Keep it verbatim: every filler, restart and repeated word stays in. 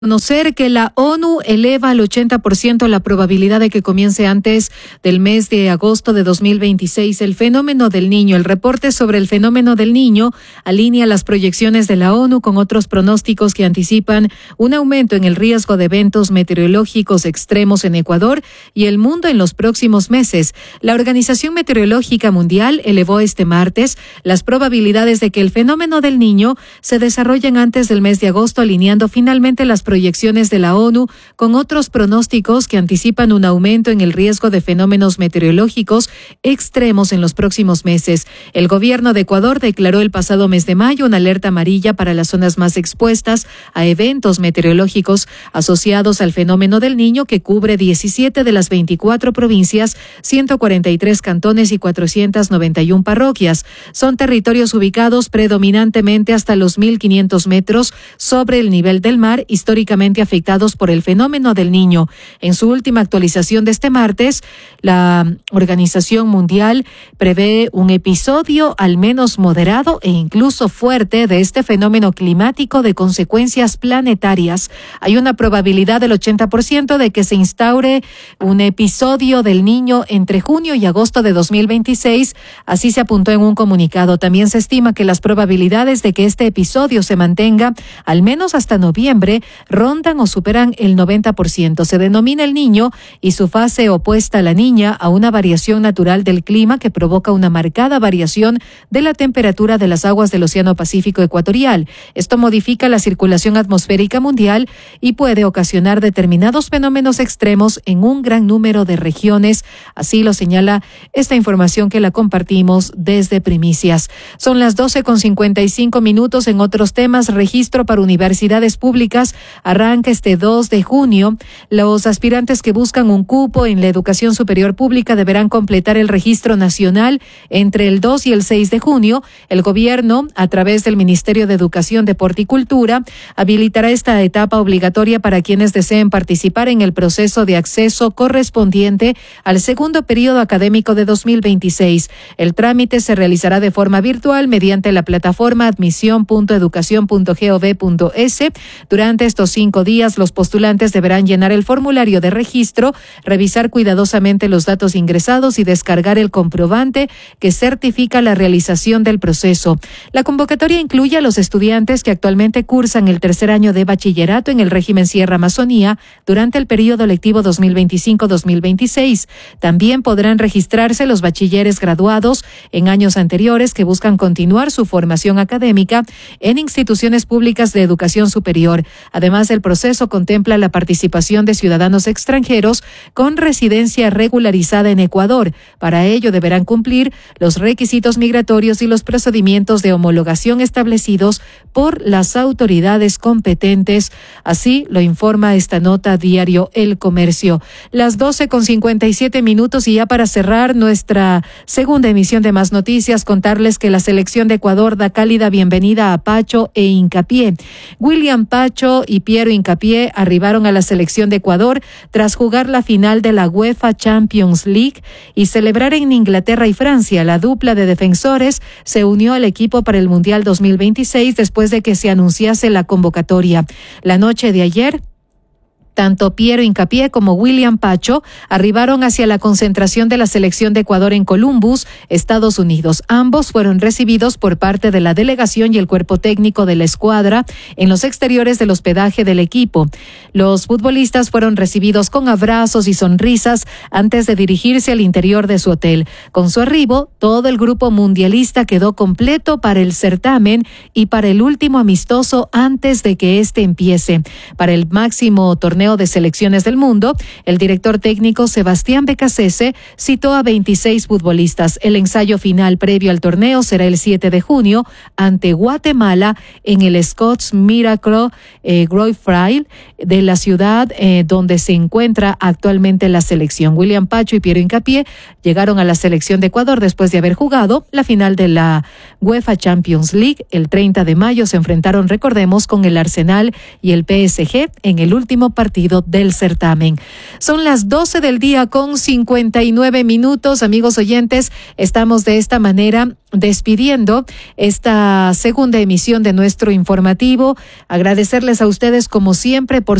Conocer que la ONU eleva al ochenta por ciento la probabilidad de que comience antes del mes de agosto de dos mil veintiséis el fenómeno del Niño. El reporte sobre el fenómeno del Niño alinea las proyecciones de la ONU con otros pronósticos que anticipan un aumento en el riesgo de eventos meteorológicos extremos en Ecuador y el mundo en los próximos meses. La Organización Meteorológica Mundial elevó este martes las probabilidades de que el fenómeno del Niño se desarrollen antes del mes de agosto, alineando finalmente las proyecciones de la ONU con otros pronósticos que anticipan un aumento en el riesgo de fenómenos meteorológicos extremos en los próximos meses. El gobierno de Ecuador declaró el pasado mes de mayo una alerta amarilla para las zonas más expuestas a eventos meteorológicos asociados al fenómeno del Niño, que cubre diecisiete de las veinticuatro provincias, ciento cuarenta y tres cantones y cuatrocientas noventa y una parroquias. Son territorios ubicados predominantemente hasta los mil quinientos metros sobre el nivel del mar, históricamente afectados por el fenómeno del Niño. En su última actualización de este martes, la Organización Mundial prevé un episodio al menos moderado e incluso fuerte de este fenómeno climático de consecuencias planetarias. Hay una probabilidad del ochenta por ciento de que se instaure un episodio del Niño entre junio y agosto de dos mil veintiséis, así se apuntó en un comunicado. También se estima que las probabilidades de que este episodio se mantenga al menos hasta noviembre rondan o superan el noventa por ciento. Se denomina el Niño y su fase opuesta a la Niña a una variación natural del clima que provoca una marcada variación de la temperatura de las aguas del Océano Pacífico ecuatorial. Esto modifica la circulación atmosférica mundial y puede ocasionar determinados fenómenos extremos en un gran número de regiones. Así lo señala esta información que la compartimos desde Primicias. Son las doce con cincuenta y cinco minutos. En otros temas, registro para universidades públicas arranca este dos de junio. Los aspirantes que buscan un cupo en la educación superior pública deberán completar el registro nacional entre el dos y el seis de junio. El gobierno, a través del Ministerio de Educación, Deporte y Cultura, habilitará esta etapa obligatoria para quienes deseen participar en el proceso de acceso correspondiente al segundo periodo académico de dos mil veintiséis. El trámite se realizará de forma virtual mediante la plataforma admisión punto educación punto gov punto es. Durante estos cinco días, los postulantes deberán llenar el formulario de registro, revisar cuidadosamente los datos ingresados y descargar el comprobante que certifica la realización del proceso. La convocatoria incluye a los estudiantes que actualmente cursan el tercer año de bachillerato en el régimen Sierra Amazonía durante el periodo lectivo dos mil veinticinco dos mil veintiséis. También podrán registrarse los bachilleres graduados en años anteriores que buscan continuar su formación académica en instituciones públicas de educación superior. Además, el proceso contempla la participación de ciudadanos extranjeros con residencia regularizada en Ecuador. Para ello deberán cumplir los requisitos migratorios y los procedimientos de homologación establecidos por las autoridades competentes. Así lo informa esta nota diario El Comercio. Las doce con cincuenta y siete minutos, y ya para cerrar nuestra segunda emisión de Más Noticias, contarles que la selección de Ecuador da cálida bienvenida a Pacho e Hincapié. William Pacho y Piero Hincapié arribaron a la selección de Ecuador tras jugar la final de la UEFA Champions League y celebrar en Inglaterra y Francia. La dupla de defensores se unió al equipo para el Mundial dos mil veintiséis después de que se anunciase la convocatoria. La noche de ayer, tanto Piero Hincapié como William Pacho arribaron hacia la concentración de la selección de Ecuador en Columbus, Estados Unidos. Ambos fueron recibidos por parte de la delegación y el cuerpo técnico de la escuadra en los exteriores del hospedaje del equipo. Los futbolistas fueron recibidos con abrazos y sonrisas antes de dirigirse al interior de su hotel. Con su arribo, todo el grupo mundialista quedó completo para el certamen y para el último amistoso antes de que este empiece. Para el máximo torneo de selecciones del mundo, el director técnico Sebastián Becasese citó a veintiséis futbolistas. El ensayo final previo al torneo será el siete de junio ante Guatemala en el Scott's Miracle eh, Grove Frail de la ciudad eh, donde se encuentra actualmente la selección. William Pacho y Piero Hincapié llegaron a la selección de Ecuador después de haber jugado la final de la UEFA Champions League. El treinta de mayo se enfrentaron, recordemos, con el Arsenal y el P S G en el último partido partido del certamen. Son las doce del día con cincuenta y nueve minutos. Amigos oyentes, estamos de esta manera despidiendo esta segunda emisión de nuestro informativo. Agradecerles a ustedes como siempre por